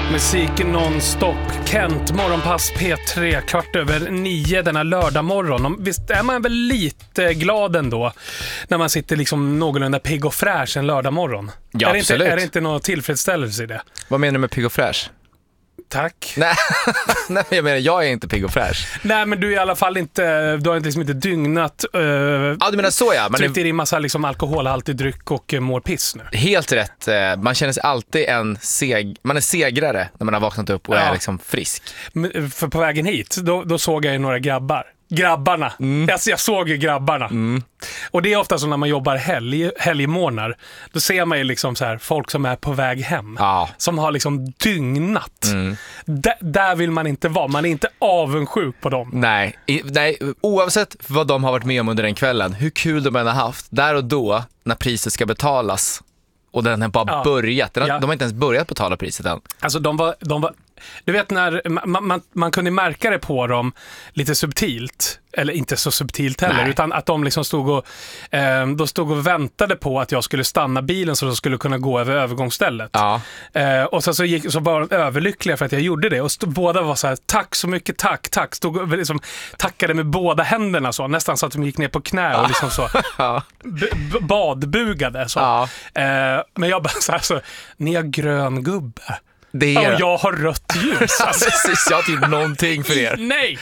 Musik nonstop. Kent, morgonpass P3, 8:15 denna lördag morgon. Visst är man väl lite glad ändå när man sitter liksom någorlunda pigg och fräsch en lördag morgon? Ja, absolut. Är det inte någon tillfredsställelse i det? Vad menar du med pigg och fräsch? Tack. Nej, nej, jag menar, jag är inte pigg och fräsch. Nej, men du är i alla fall inte, du har liksom inte dygnat. Ja, du menar så, ja. Tryckt i massa liksom alkoholhaltig dryck och mår piss nu. Helt rätt. Man känner sig alltid man är segrare när man har vaknat upp och är liksom frisk. För på vägen hit, då såg jag ju några grabbarna. Jag såg ju grabbarna. Och det är ofta så när man jobbar helgmånader, då ser man ju liksom så här folk som är på väg hem. Ja. Som har liksom dygnat. Där vill man inte vara. Man är inte avundsjuk på dem. Nej, oavsett vad de har varit med om under den kvällen, hur kul de än har haft, där och då när priset ska betalas och den har bara börjat. De har inte ens börjat betala priset än. Alltså de var du vet när man kunde märka det på dem lite subtilt, eller inte så subtilt heller. Nej. Utan att de liksom stod och väntade på att jag skulle stanna bilen så att de skulle kunna gå över övergångsstället. Ja. Och så var de överlyckliga för att jag gjorde det. Och båda var så här, tack så mycket, tack. Stod och liksom tackade med båda händerna så, nästan så att de gick ner på knä och liksom så badbugade så. Ja. Men jag bara så ni har grön gubbe. Och jag har rött ljus. Alltså. Precis, jag har inte gjort någonting för er. Nej,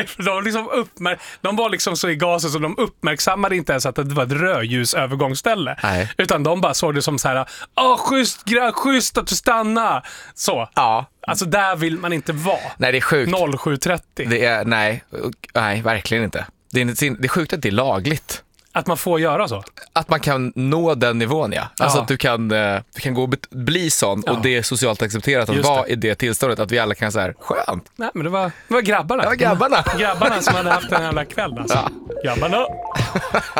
de var liksom så i gasen så de uppmärksammade inte ens att det var ett rödljusövergångsställe. Nej. Utan de bara såg det som så här, schysst att du stannar. Så. Ja. Alltså där vill man inte vara. Nej, det är sjukt. 07:30. Nej, verkligen inte. Det är sjukt att det är lagligt. Att man får göra så? Att man kan nå den nivån, ja. Alltså att du kan gå och bli sån och det är socialt accepterat att vara i det tillståndet, att vi alla kan säga skönt. Nej, men det var grabbarna. Det var grabbarna. Grabbarna som hade haft en jävla kväll alltså. Ja. Grabbarna.